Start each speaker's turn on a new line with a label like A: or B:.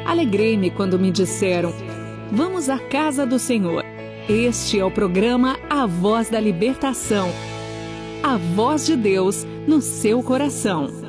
A: Alegrei-me quando me disseram: vamos à casa do Senhor. Este é o programa A Voz da Libertação. A voz de Deus no seu coração.